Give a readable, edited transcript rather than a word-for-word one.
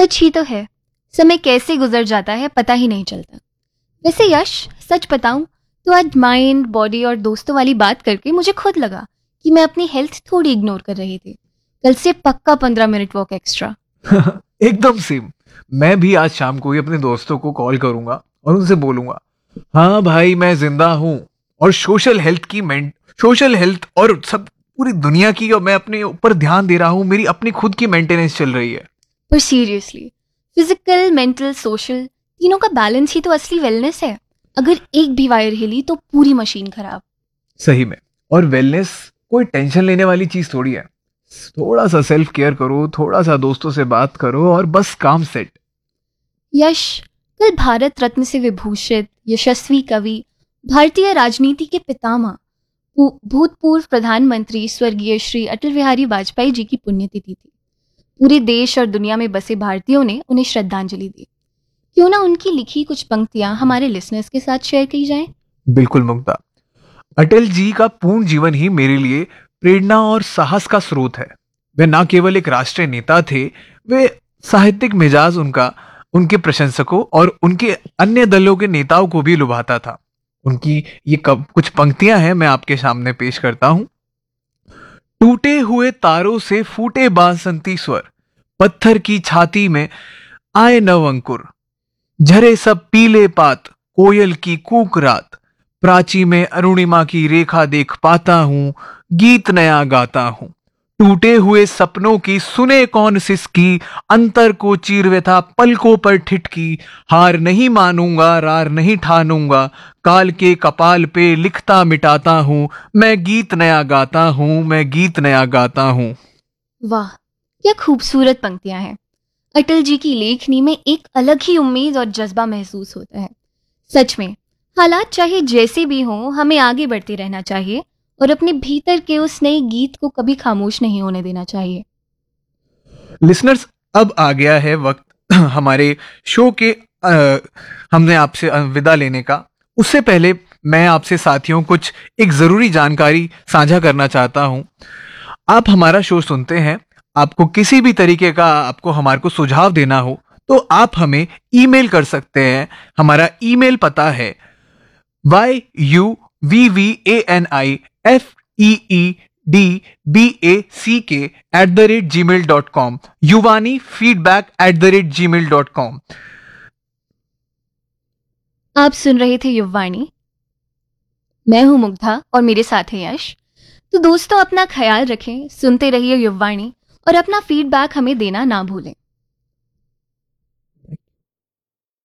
सच ही तो है, समय कैसे गुजर जाता है पता ही नहीं चलता। वैसे यश, सच बताऊं तो आज माइंड, बॉडी और दोस्तों वाली बात करके मुझे खुद लगा कि मैं अपनी हेल्थ थोड़ी इग्नोर कर रही थी। कल से पक्का 15 मिनट वॉक एक्स्ट्रा। एकदम सेम। मैं भी आज शाम को ही अपने दोस्तों को कॉल करूंगा और उनसे बोलूंगा, हाँ भाई मैं जिंदा हूँ, और सोशल हेल्थ और सब पूरी दुनिया की, और मैं अपने ऊपर ध्यान दे रहा हूँ, मेरी अपनी खुद की मेंटेनेंस चल रही है। पर सीरियसली, फिजिकल, मेंटल, सोशल तीनों का बैलेंस ही तो असली वेलनेस है। अगर एक भी वायर हिली तो पूरी मशीन खराब। सही में। और वेलनेस कोई टेंशन लेने वाली चीज थोड़ी है। थोड़ा सा सेल्फ केयर करो, थोड़ा सा दोस्तों से बात करो और बस काम सेट। यश, कल भारत रत्न से विभूषित यशस्वी कवि, भारतीय राजनीति के पितामह, भूतपूर्व प्रधानमंत्री स्वर्गीय श्री अटल बिहारी वाजपेयी जी की पुण्यतिथि थी। पूरे देश और दुनिया में बसे भारतीयों ने उन्हें श्रद्धांजलि दी। क्यों ना उनकी लिखी कुछ पंक्तियां हमारे लिसनर्स के साथ शेयर की जाएं? बिल्कुल मुग्धा। अटल जी का पूर्ण जीवन ही मेरे लिए प्रेरणा और साहस का स्रोत है। वे न केवल एक राष्ट्रीय नेता थे, वे साहित्यिक मिजाज उनके प्रशंसकों और उनके अन्य दलों के नेताओं को भी लुभाता था। उनकी ये कुछ पंक्तियां हैं, मैं आपके सामने पेश करता हूं। टूटे हुए तारों से फूटे बांसंती स्वर, पत्थर की छाती में आए नव अंकुर, झरे सब पीले पात, कोयल की कूक रात, प्राची में अरुणिमा की रेखा देख पाता हूं, गीत नया गाता हूं। टूटे हुए सपनों की सुने कौन सिसकी, अंतर को चीर व्यथा पलकों पर ठिठकी, हार नहीं मानूंगा रार नहीं ठानूंगा, काल के कपाल पे लिखता मिटाता हूं, मैं गीत नया गाता हूं, मैं गीत नया गाता हूं। वाह, क्या खूबसूरत पंक्तियां हैं। अटल जी की लेखनी में एक अलग ही उम्मीद और जज्बा महसूस होता है। सच में, हालात चाहे जैसे भी हों, हमें आगे बढ़ते रहना चाहिए और अपने भीतर के उस नए गीत को कभी खामोश नहीं होने देना चाहिए। लिसनर्स, अब आ गया है वक्त हमारे शो के हमने आपसे विदा लेने का। उससे पहले मैं आपसे साथियों कुछ एक जरूरी जानकारी साझा करना चाहता हूं। आप हमारा शो सुनते हैं, आपको किसी भी तरीके का आपको हमारे को सुझाव देना हो तो आप हमें email कर सकते हैं। हमारा email पता है yuvvanifeedback@gmail.com, yuvanifeedback@gmail.com। आप सुन रहे थे युववाणी। मैं हूं मुग्धा और मेरे साथ है यश। तो दोस्तों, अपना ख्याल रखें, सुनते रहिए युववाणी और अपना फीडबैक हमें देना ना भूलें।